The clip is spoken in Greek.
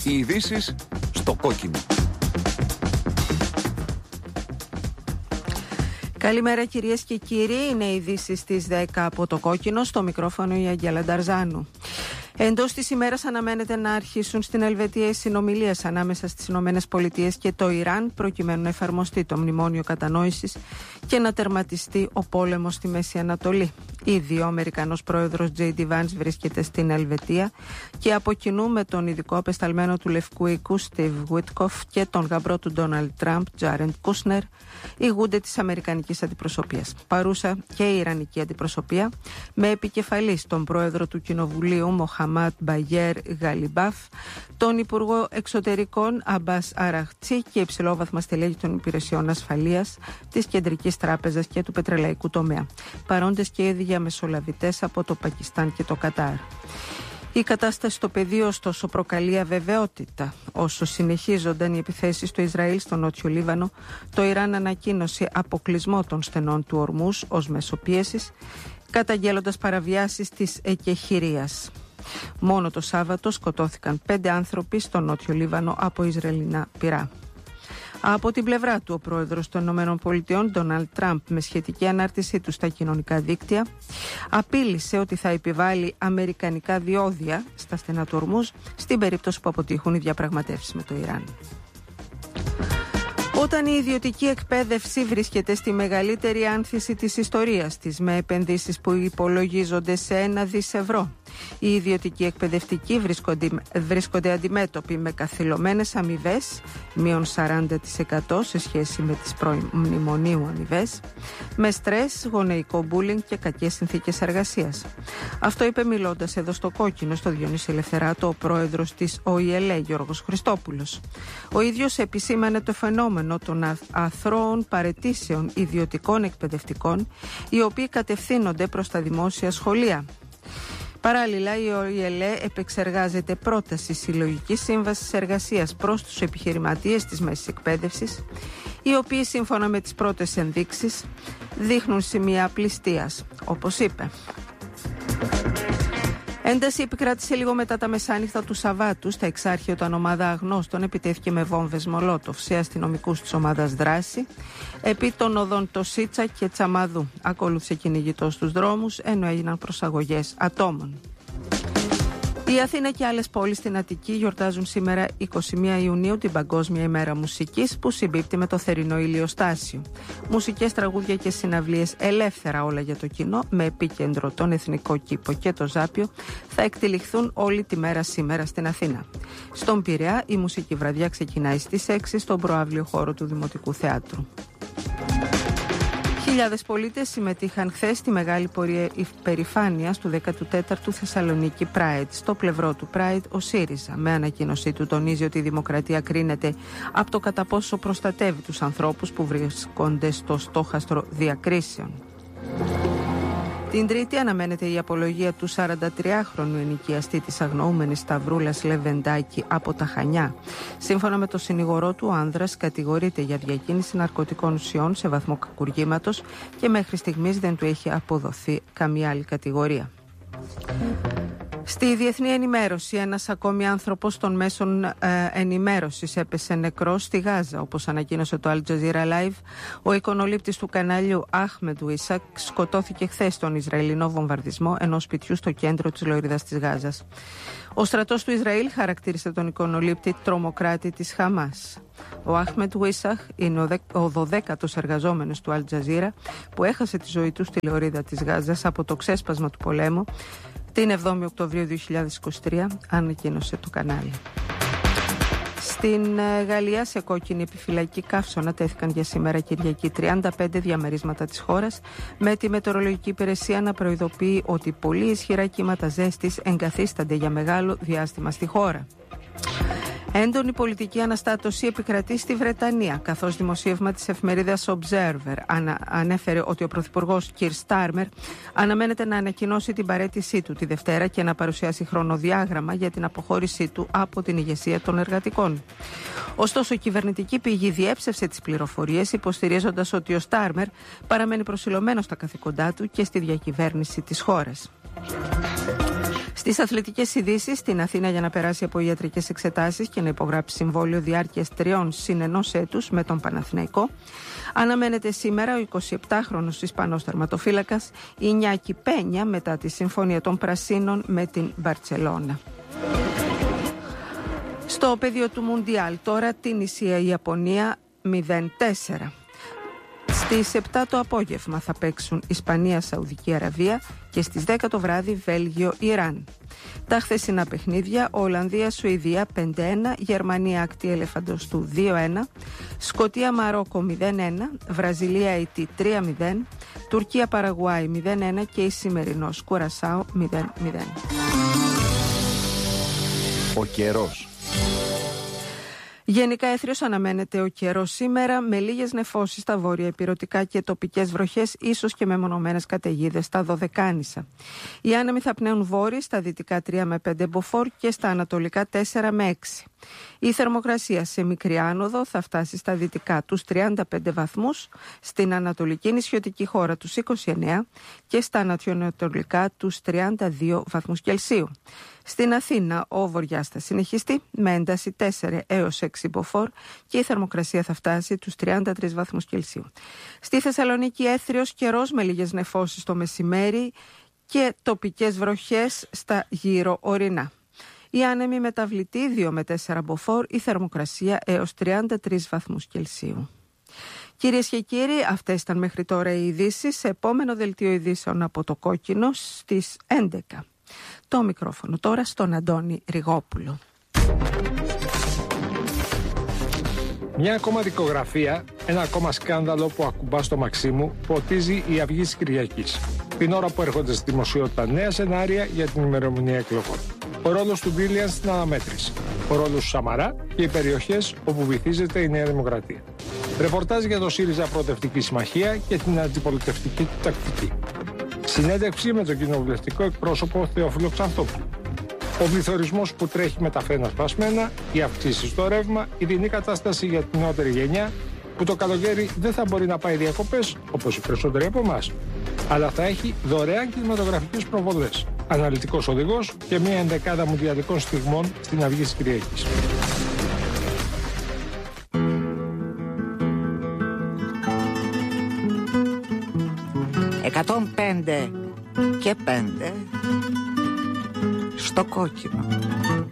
Οι ειδήσεις στο κόκκινο. Καλημέρα κυρίες και κύριοι, είναι οι ειδήσεις στις 10 από το κόκκινο, στο μικρόφωνο η Αγγέλα Νταρζάνου. Εντός της ημέρας αναμένεται να αρχίσουν στην Ελβετία οι συνομιλίες ανάμεσα στις ΗΠΑ και το Ιράν, προκειμένου να εφαρμοστεί το μνημόνιο κατανόησης και να τερματιστεί ο πόλεμος στη Μέση Ανατολή. Ήδη ο Αμερικανός πρόεδρος J.D. Vance βρίσκεται στην Ελβετία και από κοινού με τον ειδικό απεσταλμένο του Λευκού Οίκου Steve Witkoff και τον γαμπρό του Donald Trump, Jared Kushner, ηγούνται της Αμερικανικής αντιπροσωπείας. Παρούσα και η Ιρανική αντιπροσωπεία, με επικεφαλής τον πρόεδρο του Κοινοβουλίου Μοχαμάντ Μπαγέρ Γαλιμπάφ, τον Υπουργό Εξωτερικών Αμπάς Αραχτσί και υψηλόβαθμα στελέχη των υπηρεσιών ασφαλείας, της Κεντρικής Τράπεζας και του πετρελαϊκού τομέα. Παρόντες και οι διαμεσολαβητές από το Πακιστάν και το Κατάρ. Η κατάσταση στο πεδίο, ωστόσο, προκαλεί αβεβαιότητα. Όσο συνεχίζονταν οι επιθέσεις στο Ισραήλ στο Νότιο Λίβανο, το Ιράν ανακοίνωσε αποκλεισμό των στενών του Ορμούς ως μέσο πίεσης, καταγγέλλοντας παραβιάσεις της εκεχηρίας. Μόνο το Σάββατο σκοτώθηκαν 5 άνθρωποι στο Νότιο Λίβανο από Ισραηλινά πυρά. Από την πλευρά του, ο πρόεδρος των ΗΠΑ, Ντόναλντ Τραμπ, με σχετική ανάρτησή του στα κοινωνικά δίκτυα, απείλησε ότι θα επιβάλλει αμερικανικά διόδια στα στενά του Ορμούζ στην περίπτωση που αποτύχουν οι διαπραγματεύσεις με το Ιράν. Όταν η ιδιωτική εκπαίδευση βρίσκεται στη μεγαλύτερη άνθηση της ιστορίας της, με επενδύσεις που υπολογίζονται σε 1 δις ευρώ, οι ιδιωτικοί εκπαιδευτικοί βρίσκονται αντιμέτωποι με καθυλωμένες αμοιβές, μείον 40% σε σχέση με τις προημνημονίου αμοιβές, με στρες, γονεϊκό μπούλινγκ και κακές συνθήκες εργασίας. Αυτό είπε μιλώντας εδώ στο κόκκινο, στο Διονύση Ελευθεράτο, ο πρόεδρος της ΟΗΕΛΕ, Γιώργος Χριστόπουλος. Ο ίδιος επισήμανε το φαινόμενο των αθρώων παραιτήσεων ιδιωτικών εκπαιδευτικών, οι οποίοι κατευθύνονται προς τα δημόσια σχολεία. Παράλληλα, η ΟΗΕΛΕ επεξεργάζεται πρόταση συλλογικής σύμβασης εργασίας προς τους επιχειρηματίες της μέσης εκπαίδευσης, οι οποίοι σύμφωνα με τις πρώτες ενδείξεις δείχνουν σημεία απληστίας, όπως είπε. Ένταση επικράτησε λίγο μετά τα μεσάνυχτα του Σαββάτου στα Εξάρχεια, όταν ομάδα αγνώστων επιτέθηκε με βόμβες Μολότοφ σε αστυνομικούς της ομάδας δράση επί των οδών Τοσίτσα και Τσαμαδού. Ακολούθησε κυνηγητό στους δρόμους, ενώ έγιναν προσαγωγές ατόμων. Η Αθήνα και άλλες πόλεις στην Αττική γιορτάζουν σήμερα 21 Ιουνίου την Παγκόσμια ημέρα μουσικής, που συμπίπτει με το θερινό ηλιοστάσιο. Μουσικές, τραγούδια και συναυλίες ελεύθερα όλα για το κοινό, με επίκεντρο τον Εθνικό Κήπο και το Ζάπιο, θα εκτυλιχθούν όλη τη μέρα σήμερα στην Αθήνα. Στον Πειραιά η μουσική βραδιά ξεκινάει στις 6 στον προαύλιο χώρο του Δημοτικού Θεάτρου. Χιλιάδες πολίτες συμμετείχαν χθες στη μεγάλη πορεία υπερηφάνειας του 14ου Θεσσαλονίκη Pride. Στο πλευρό του Pride ο ΣΥΡΙΖΑ, με ανακοίνωσή του, τονίζει ότι η δημοκρατία κρίνεται από το κατά πόσο προστατεύει τους ανθρώπους που βρίσκονται στο στόχαστρο διακρίσεων. Την Τρίτη αναμένεται η απολογία του 43χρονου ενοικιαστή της αγνοούμενης Σταυρούλας Λεβεντάκη από τα Χανιά. Σύμφωνα με το συνηγορό του, ο άνδρας κατηγορείται για διακίνηση ναρκωτικών ουσιών σε βαθμό κακουργήματος και μέχρι στιγμής δεν του έχει αποδοθεί καμία άλλη κατηγορία. Στη διεθνή ενημέρωση, ένας ακόμη άνθρωπος των μέσων ενημέρωσης έπεσε νεκρός στη Γάζα, όπως ανακοίνωσε το Al Jazeera Live. Ο εικονολήπτης του καναλιού Αχμεντ Ουίσακ σκοτώθηκε χθες στον Ισραηλινό βομβαρδισμό ενός σπιτιού στο κέντρο της Λωρίδας της Γάζας. Ο στρατός του Ισραήλ χαρακτήρισε τον εικονολήπτη τρομοκράτη της Χαμάς. Ο Αχμεντ Ουίσακ είναι ο 12ος εργαζόμενος του Al Jazeera που έχασε τη ζωή του στη Λωρίδα της Γάζας από το ξέσπασμα του πολέμου την 7η Οκτωβρίου 2023, ανακοίνωσε το κανάλι. Στην Γαλλία, σε κόκκινη επιφυλακή καύσωνα τέθηκαν για σήμερα Κυριακή 35 διαμερίσματα της χώρας, με τη μετεωρολογική υπηρεσία να προειδοποιεί ότι πολύ ισχυρά κύματα ζέστης εγκαθίστανται για μεγάλο διάστημα στη χώρα. Έντονη πολιτική αναστάτωση επικρατεί στη Βρετανία, καθώς δημοσίευμα της εφημερίδας Observer ανέφερε ότι ο πρωθυπουργός Κιρ Στάρμερ αναμένεται να ανακοινώσει την παραίτησή του τη Δευτέρα και να παρουσιάσει χρονοδιάγραμμα για την αποχώρησή του από την ηγεσία των εργατικών. Ωστόσο, η κυβερνητική πηγή διέψευσε τις πληροφορίες, υποστηρίζοντας ότι ο Στάρμερ παραμένει προσιλωμένος στα καθήκοντά του και στη διακυβέρνηση της χώρας. Στις αθλητικές ειδήσεις, στην Αθήνα για να περάσει από ιατρικές εξετάσεις και να υπογράψει συμβόλαιο διάρκειας 3 συν 1 έτους με τον Παναθηναϊκό, αναμένεται σήμερα ο 27χρονος Ισπανός τερματοφύλακας Ινιάκη Πένια μετά τη συμφωνία των Πρασίνων με την Μπαρτσελώνα. Στο πεδίο του Μουντιάλ τώρα, την Ισία-Ιαπωνία 0-4. Στις 7 το απόγευμα θα παίξουν Ισπανία-Σαουδική Αραβία και στις 10 το βράδυ Βέλγιο-Ιράν. Τα χθεσινά παιχνίδια: Ολλανδία-Σουηδία 5-1, Γερμανία-Ακτή Ελεφαντοστού 2-1, Σκωτία-Μαρόκο 0-1, Βραζιλία-Αιτή 3-0, Τουρκία-Παραγουάη 0-1 και Ισημερινός Κουρασάο 0-0. Ο καιρός. Γενικά έθριος αναμένεται ο καιρός σήμερα, με λίγες νεφώσεις στα βόρεια ηπειρωτικά και τοπικές βροχές, ίσως και με μονομένες καταιγίδες στα Δωδεκάνησα. Οι άνεμοι θα πνέουν βόρειοι στα δυτικά 3 με 5 μποφόρ και στα ανατολικά 4 με 6. Η θερμοκρασία σε μικρή άνοδο θα φτάσει στα δυτικά τους 35 βαθμούς, στην ανατολική νησιωτική χώρα τους 29 και στα ανατολικά τους 32 βαθμούς Κελσίου. Στην Αθήνα ο βοριάς θα συνεχιστεί με ένταση 4 έως 6 μποφόρ και η θερμοκρασία θα φτάσει τους 33 βαθμούς Κελσίου. Στη Θεσσαλονίκη έθριος καιρός με λίγες νεφώσεις το μεσημέρι και τοπικές βροχές στα γύρω ορεινά. Οι άνεμοι μεταβλητοί 2 με 4 μποφόρ, η θερμοκρασία έως 33 βαθμούς Κελσίου. Κυρίες και κύριοι, αυτές ήταν μέχρι τώρα οι ειδήσεις. Σε επόμενο δελτίο ειδήσεων από το Κόκκινο στις 11. Το μικρόφωνο τώρα στον Αντώνη Ριγόπουλο. Μια ακόμα δικογραφία, ένα ακόμα σκάνδαλο που ακουμπά στο Μαξίμου, ποτίζει η Αυγή της Κυριακής. Την ώρα που έρχονται στη δημοσιότητα νέα σενάρια για την ημερομηνία εκλογών. Ο ρόλος του Μπίλιαν στην αναμέτρηση. Ο ρόλος του Σαμαρά και οι περιοχές όπου βυθίζεται η Νέα Δημοκρατία. Ρεπορτάζ για το ΣΥΡΙΖΑ Προοδευτική Συμμαχία και την αντιπολιτευτική του τακτική. Συνέντευξη με τον κοινοβουλευτικό εκπρόσωπο Θεόφιλο Ξανθόπουλο. Ο πληθωρισμός που τρέχει με τα φρένα σπασμένα, οι αυξήσεις στο ρεύμα, η δινή κατάσταση για την νεότερη γενιά, που το καλοκαίρι δεν θα μπορεί να πάει διακοπές, όπως οι περισσότεροι από εμάς, αλλά θα έχει δωρεάν κινηματογραφικές προβολές, αναλυτικός οδηγός και μια ενδεκάδα μουντιαλικών στιγμών στην Αυγή της Κυριακής. «105 και 5 στο Κόκκινο».